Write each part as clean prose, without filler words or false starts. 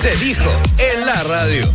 Se dijo en la radio.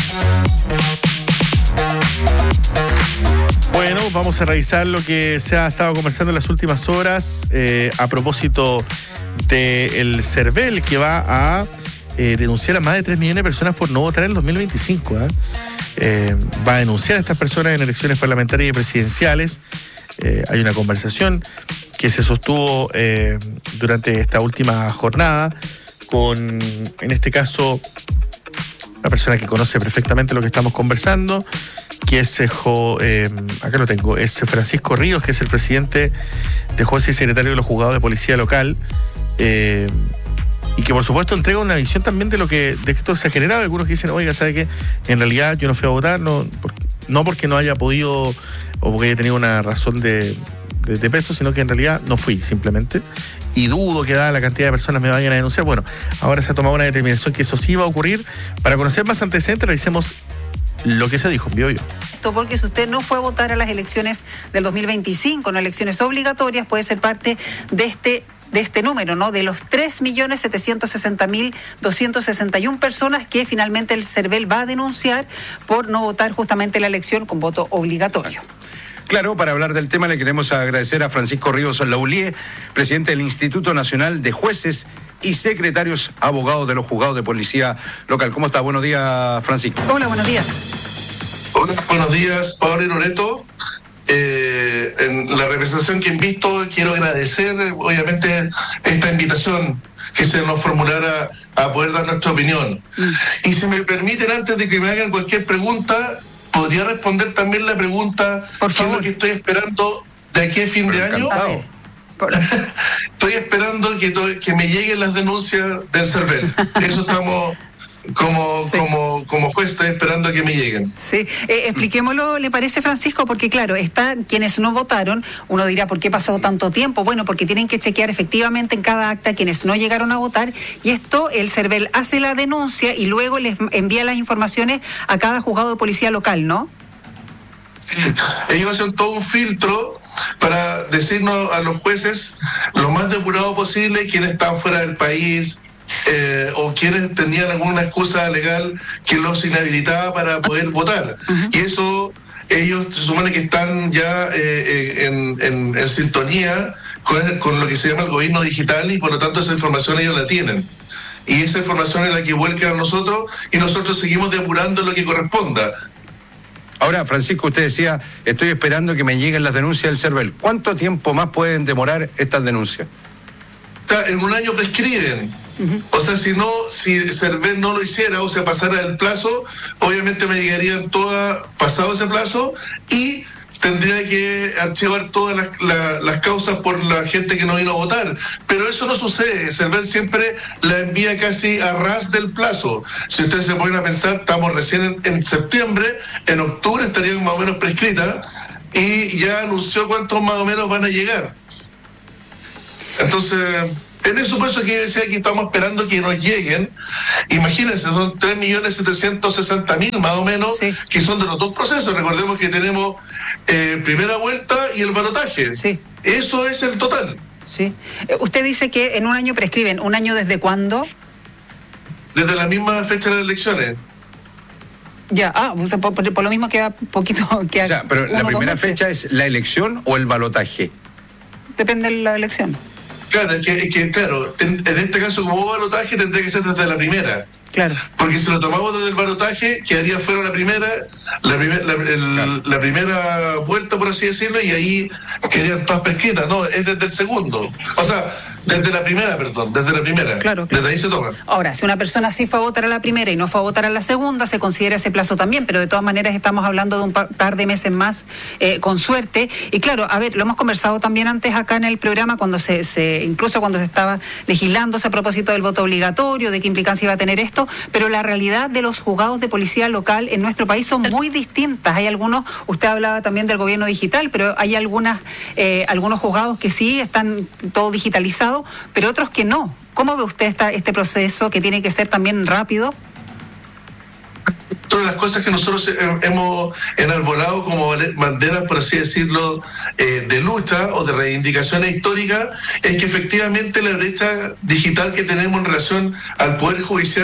Bueno, vamos a revisar lo que se ha estado conversando en las últimas horas a propósito del CERVEL, que va a denunciar a más de 3 millones de personas por no votar en el 2025. Va a denunciar a estas personas en elecciones parlamentarias y presidenciales. Hay una conversación que se sostuvo durante esta última jornada con, en este caso, una persona que conoce perfectamente lo que estamos conversando, que es, acá lo tengo, es Francisco Ríos, que es el presidente de jueces y secretario de los juzgados de policía local, y que por supuesto entrega una visión también de lo que de esto se ha generado. Algunos que dicen, oiga, ¿sabe qué? En realidad yo no fui a votar, no porque no haya podido o porque haya tenido una razón de peso, sino que en realidad no fui, simplemente. Y dudo que dada la cantidad de personas me vayan a denunciar. Bueno, ahora se ha tomado una determinación que eso sí va a ocurrir. Para conocer más antecedentes, revisemos lo que se dijo en Bioyo. Porque si usted no fue a votar a las elecciones del 2025, no elecciones obligatorias, puede ser parte de este número, ¿no? De los 3.760.261 personas que finalmente el CERVEL va a denunciar por no votar justamente la elección con voto obligatorio. Claro, para hablar del tema le queremos agradecer a Francisco Ríos Laulié, presidente del Instituto Nacional de Jueces y Secretarios Abogados de los Juzgados de Policía Local. ¿Cómo está? Buenos días, Francisco. Hola, buenos días. Hola, buenos días, Pablo y Loreto. En la representación que he visto, quiero agradecer, obviamente, esta invitación que se nos formulara a poder dar nuestra opinión. Y si me permiten, antes de que me hagan cualquier pregunta, ¿podría responder también la pregunta? Por favor. ¿Qué es lo que estoy esperando de aquí a fin de año? Estoy esperando que me lleguen las denuncias del CERVEL. Eso estamos como juez, estoy esperando a que me lleguen. Sí, expliquémoslo, ¿le parece, Francisco? Porque claro, están quienes no votaron. Uno dirá, ¿por qué ha pasado tanto tiempo? Bueno, porque tienen que chequear efectivamente en cada acta quienes no llegaron a votar, y esto el CERVEL hace la denuncia y luego les envía las informaciones a cada juzgado de policía local, ¿no? Sí, ellos hacen todo un filtro para decirnos a los jueces lo más depurado posible quiénes están fuera del país, o quienes tenían alguna excusa legal que los inhabilitaba para poder votar. Y eso, ellos se supone que están ya en sintonía con lo que se llama el gobierno digital, y por lo tanto esa información ellos la tienen. Y esa información es la que vuelcan a nosotros, y nosotros seguimos depurando lo que corresponda. Ahora, Francisco, usted decía, estoy esperando que me lleguen las denuncias del CERVEL. ¿Cuánto tiempo más pueden demorar estas denuncias? O sea, en un año prescriben. O sea, si el CERVEL no lo hiciera o se pasara el plazo, obviamente me llegarían todas pasado ese plazo, y tendría que archivar todas las causas por la gente que no vino a votar. Pero eso no sucede. El CERVEL siempre la envía casi a ras del plazo. Si ustedes se ponen a pensar, estamos recién en septiembre, en octubre estarían más o menos prescritas, y ya anunció cuántos más o menos van a llegar. Entonces, en eso, por eso que yo decía que estamos esperando que nos lleguen. Imagínense, son 3.760.000 más o menos, sí, que son de los dos procesos. Recordemos que tenemos primera vuelta y el balotaje. Sí. Eso es el total. Sí. Usted dice que en un año prescriben. ¿Un año desde cuándo? Desde la misma fecha de las elecciones. Ya, o sea, por lo mismo queda poquito. O sea, pero la primera fecha es la elección o el balotaje. Depende de la elección. Claro, es que claro, en este caso, como hubo balotaje, tendría que ser desde la primera. Claro. Porque si lo tomamos desde el balotaje, quedaría fuera la primera vuelta, por así decirlo, y ahí quedarían todas prescritas. No, es desde el segundo. O sea, desde la primera. Claro. Desde ahí se toma. Ahora, si una persona sí fue a votar a la primera y no fue a votar a la segunda, se considera ese plazo también, pero de todas maneras estamos hablando de un par de meses más, con suerte. Y claro, a ver, lo hemos conversado también antes acá en el programa, cuando incluso cuando se estaba legislándose a propósito del voto obligatorio, de qué implicancia iba a tener esto, pero la realidad de los juzgados de policía local en nuestro país son muy distintas. Hay algunos, usted hablaba también del gobierno digital, pero hay algunos juzgados que sí están todo digitalizado, pero otros que no. ¿Cómo ve usted este proceso que tiene que ser también rápido? Todas las cosas que nosotros hemos enarbolado como banderas, por así decirlo, de lucha o de reivindicaciones históricas, es que efectivamente la brecha digital que tenemos en relación al Poder Judicial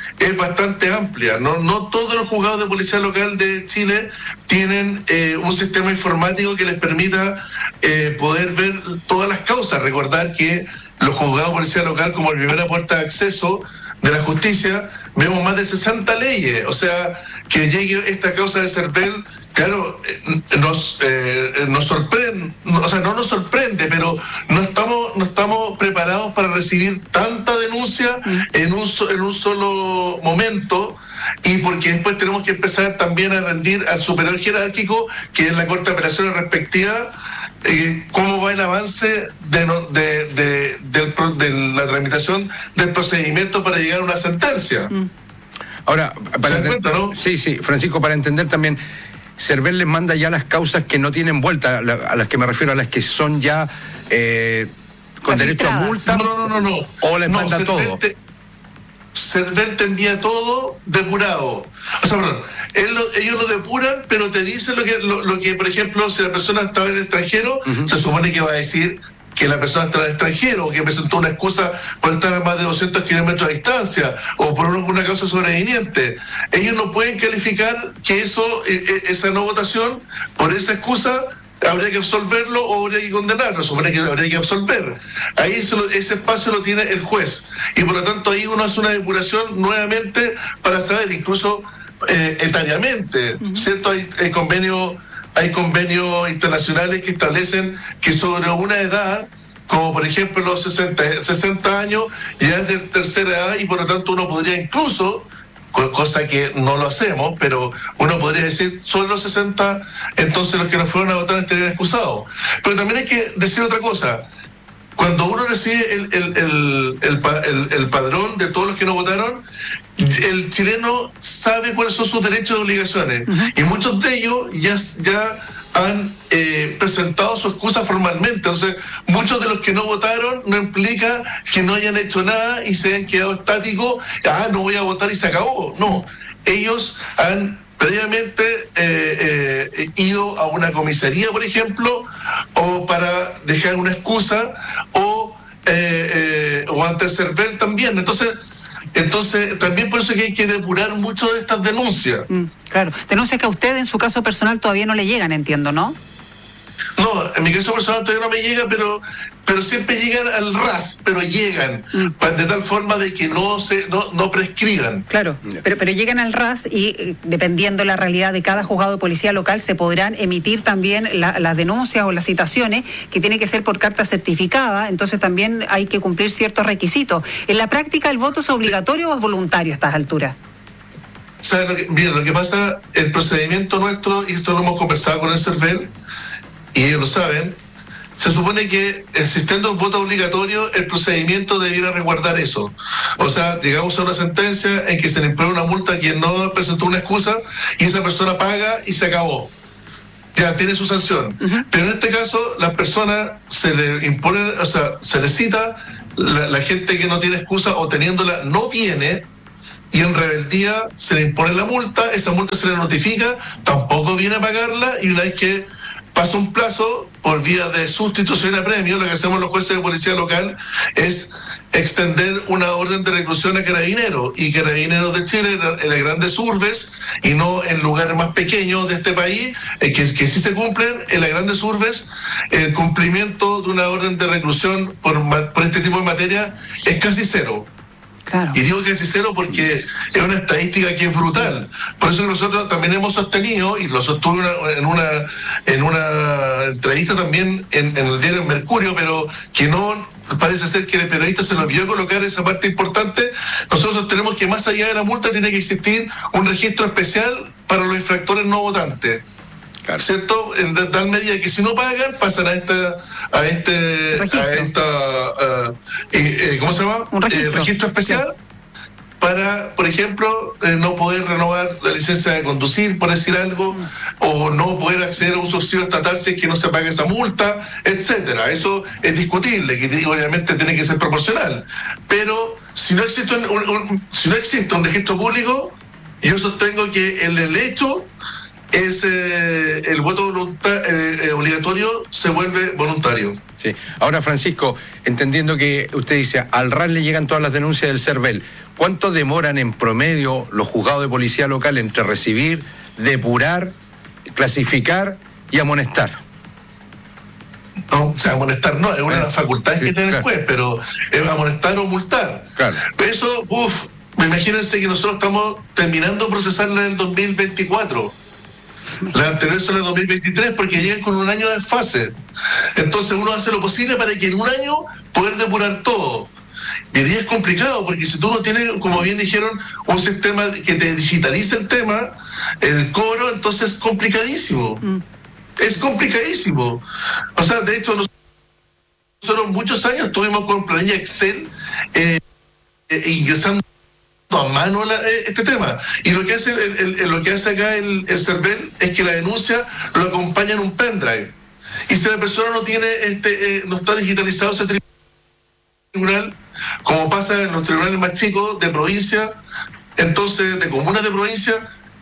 es bastante amplia. No todos los juzgados de policía local de Chile tienen un sistema informático que les permita poder ver todas las causas. Recordar que los juzgados de policía local, como la primera puerta de acceso de la justicia, vemos más de 60 leyes. O sea, que llegue esta causa de CERVEL, claro, nos sorprende, o sea, no nos sorprende, pero no estamos preparados para recibir tanta denuncia en un solo momento, y porque después tenemos que empezar también a rendir al superior jerárquico, que es la Corte de Apelaciones respectiva, cómo va el avance de la tramitación del procedimiento para llegar a una sentencia. Ahora, ¿Se dan cuenta, no? Sí, Francisco, para entender también, CERVEL les manda ya las causas que no tienen vuelta, a las que me refiero, a las que son ya con derecho a multa. No. ¿O les manda todo? CERVEL te envía todo depurado. O sea, perdón, ellos lo depuran, pero te dicen lo que, por ejemplo, si la persona estaba en el extranjero, se supone que va a decir que la persona está en el extranjero, o que presentó una excusa por estar a más de 200 kilómetros de distancia, o por alguna causa sobreviniente. Ellos no pueden calificar que esa no votación, por esa excusa, habría que absolverlo o habría que condenarlo. Supone que habría que absolver. Ahí ese espacio lo tiene el juez, y por lo tanto ahí uno hace una depuración nuevamente para saber, incluso etariamente, ¿cierto? Hay convenios internacionales que establecen que sobre una edad, como por ejemplo los 60 años, ya es de tercera edad, y por lo tanto uno podría incluso, cosa que no lo hacemos, pero uno podría decir, sobre los 60, entonces los que no fueron a votar estarían excusados. Pero también hay que decir otra cosa. Cuando uno recibe el padrón de todos los que no votaron, el chileno sabe cuáles son sus derechos y obligaciones. Y muchos de ellos ya han presentado su excusa formalmente. Entonces, muchos de los que no votaron no implica que no hayan hecho nada y se hayan quedado estáticos. No voy a votar y se acabó. No, ellos han previamente ido a una comisaría, por ejemplo, o para dejar una excusa, o ante el CERVEL también. Entonces, también por eso que hay que depurar mucho de estas denuncias. Claro, denuncias que a usted en su caso personal todavía no le llegan, entiendo, ¿no? No, en mi caso personal todavía no me llega, pero siempre llegan al RAS, pero llegan, de tal forma de que no prescriban. Claro, pero llegan al RAS y dependiendo la realidad de cada juzgado de policía local se podrán emitir también las denuncias o las citaciones, que tiene que ser por carta certificada, entonces también hay que cumplir ciertos requisitos. En la práctica, ¿el voto es obligatorio o es voluntario a estas alturas? O sea, lo que pasa, el procedimiento nuestro, y esto lo hemos conversado con el CERVEL, y ellos lo saben, se supone que existiendo un voto obligatorio, el procedimiento debiera resguardar eso. O sea, llegamos a una sentencia en que se le impone una multa a quien no presentó una excusa, y esa persona paga y se acabó. Ya tiene su sanción. Pero en este caso, las personas se le imponen, o sea, se le cita, la gente que no tiene excusa o teniéndola no viene, y en rebeldía se le impone la multa, esa multa se le notifica, tampoco viene a pagarla, y una vez que pasa un plazo, por vía de sustitución a premio, lo que hacemos los jueces de policía local es extender una orden de reclusión a Carabineros, y Carabineros de Chile en las grandes urbes y no en lugares más pequeños de este país, que sí se cumplen en las grandes urbes. El cumplimiento de una orden de reclusión por este tipo de materia es casi cero. Claro. Y digo que es cero porque es una estadística que es brutal. Por eso que nosotros también hemos sostenido, y lo sostuve en una entrevista también en el diario Mercurio, pero que no parece ser que el periodista se lo olvidó colocar esa parte importante. Nosotros sostenemos que más allá de la multa tiene que existir un registro especial para los infractores no votantes. Claro. ¿Cierto? En tal medida que si no pagan, pasan a ¿cómo se llama? Un registro especial, para, por ejemplo, no poder renovar la licencia de conducir, por decir algo, o no poder acceder a un subsidio estatal si es que no se paga esa multa, etcétera. Eso es discutible, que obviamente tiene que ser proporcional. Pero si no existe un registro público, yo sostengo que el hecho es el voto obligatorio se vuelve voluntario. Sí. Ahora, Francisco, entendiendo que usted dice, al RAS le llegan todas las denuncias del CERVEL, ¿cuánto demoran en promedio los juzgados de policía local entre recibir, depurar, clasificar y amonestar? No, o sea, amonestar no, es una de las facultades que tiene el juez, pero es amonestar o multar. Claro. Pero eso, imagínense que nosotros estamos terminando de procesarla en el 2024. La anterior son en el 2023 porque llegan con un año de desfase. Entonces uno hace lo posible para que en un año poder depurar todo. Y hoy día es complicado porque si tú no tienes, como bien dijeron, un sistema que te digitalice el tema, el cobro, entonces es complicadísimo. Es complicadísimo. O sea, de hecho, nosotros muchos años estuvimos con planilla Excel ingresando a mano este tema. Y lo que hace lo que hace acá el CERVEL es que la denuncia lo acompaña en un pendrive. Y si la persona no tiene no está digitalizado ese tribunal, como pasa en los tribunales más chicos de provincia, entonces de comunas de provincia,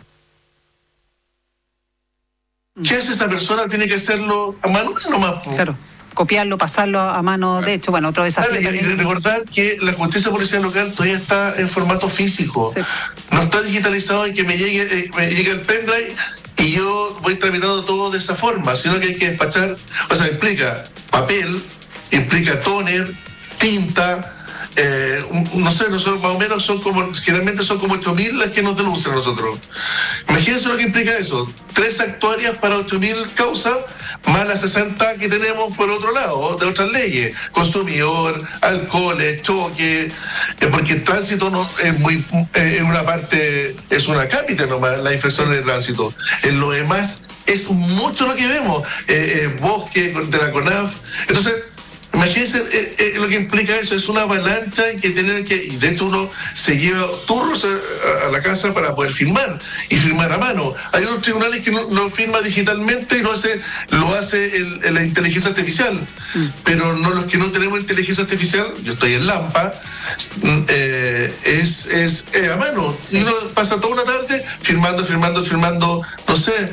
¿qué hace esa persona? Tiene que hacerlo a mano nomás. Claro, copiarlo, pasarlo a mano. De hecho, bueno, otro desafío. Y recordar que la justicia policial local todavía está en formato físico. Sí. No está digitalizado en que me llegue el pendrive y yo voy tramitando todo de esa forma, sino que hay que despachar. O sea, implica papel, implica tóner, tinta. No sé, nosotros más o menos generalmente son como 8.000 las que nos denuncian a nosotros. Imagínense lo que implica eso: 3 actuarias para 8.000 causas, más las 60 que tenemos por otro lado, de otras leyes, consumidor, alcoholes, choque, porque el tránsito no es muy, en una parte, es una cápita nomás, la infracción de tránsito. En lo demás es mucho lo que vemos, bosque de la CONAF. Entonces, imagínense lo que implica eso, es una avalancha que tienen que, y de hecho uno se lleva turnos a la casa para poder firmar y firmar a mano. Hay otros tribunales que no firma digitalmente y lo hace la inteligencia artificial, pero no los que no tenemos inteligencia artificial, yo estoy en Lampa, es a mano. Sí. Y uno pasa toda una tarde firmando, no sé,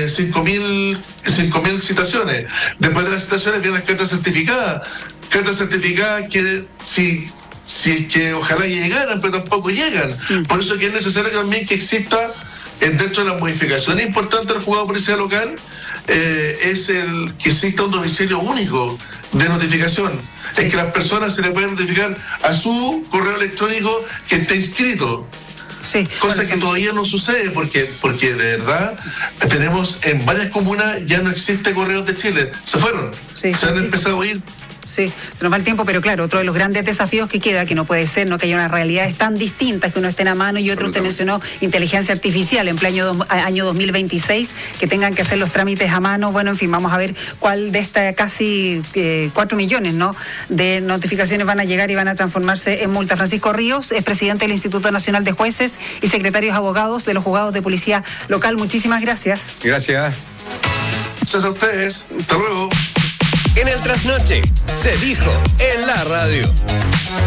5.000 citaciones. Después de las citaciones vienen las cartas certificadas. Cartas certificadas que si es que ojalá llegaran, pero tampoco llegan. Por eso que es necesario también que exista, dentro de las modificaciones importantes del juzgado policial local, es el que exista un domicilio único de notificación. Sí. Es que las personas se le pueden notificar a su correo electrónico que esté inscrito. Sí, cosa que todavía no sucede porque de verdad tenemos en varias comunas ya no existe Correos de Chile, se fueron, se han empezado a ir. Sí, se nos va el tiempo, pero claro, otro de los grandes desafíos que queda, que no puede ser, ¿no? Que haya unas realidades tan distintas, que uno estén a mano, y otro, usted mencionó inteligencia artificial en pleno año 2026, que tengan que hacer los trámites a mano. Bueno, en fin, vamos a ver cuál de estas casi 4 millones, ¿no?, de notificaciones van a llegar y van a transformarse en multa. Francisco Ríos es presidente del Instituto Nacional de Jueces y secretarios abogados de los juzgados de policía local. Muchísimas gracias. Gracias. Gracias a ustedes. Hasta luego. En el Trasnoche se dijo en la radio.